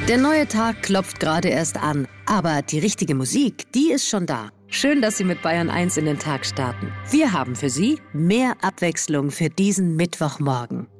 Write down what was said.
Der neue Tag klopft gerade erst an, aber die richtige Musik, die ist schon da. Schön, dass Sie mit Bayern 1 in den Tag starten. Wir haben für Sie mehr Abwechslung für diesen Mittwochmorgen.